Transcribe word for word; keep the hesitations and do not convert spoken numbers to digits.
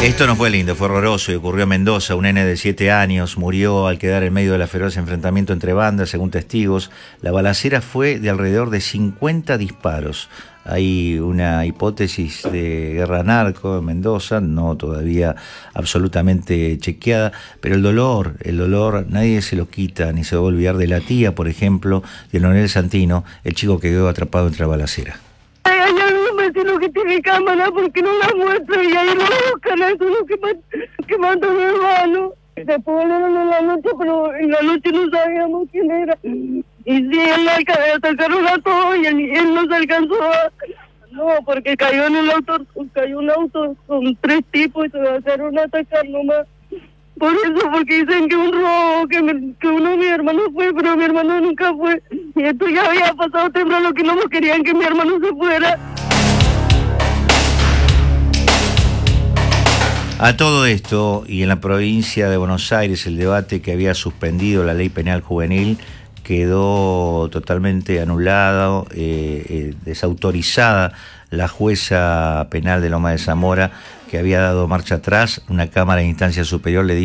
Esto no fue lindo, fue horroroso y ocurrió en Mendoza. Un nene de siete años murió al quedar en medio de la feroz enfrentamiento entre bandas, según testigos. La balacera fue de alrededor de cincuenta disparos. Hay una hipótesis de guerra narco en Mendoza, no todavía absolutamente chequeada, pero el dolor, el dolor nadie se lo quita, ni se va a olvidar de la tía, por ejemplo, de Leonel Santino, el chico que quedó atrapado entre la balacera. Hay algún vecino que tiene cámara porque no la muestra y ahí lo buscan, eso es lo que, que mató a mi hermano. Se pudieron en la noche, pero en la noche no sabíamos quién era. Y sí, él atacaron a todos y él, él no se alcanzó a... No, porque cayó en el auto, cayó un auto con tres tipos y se dejaron atacar nomás. Por eso, porque dicen que un robo, que, me, que uno de mis hermanos fue, pero mi hermano nunca fue. Y esto ya había pasado temprano, que no querían que mi hermano se fuera. A todo esto, y en la provincia de Buenos Aires, el debate que había suspendido la ley penal juvenil quedó totalmente anulado, eh, eh, desautorizada la jueza penal de Loma de Zamora, que había dado marcha atrás. Una cámara de instancia superior le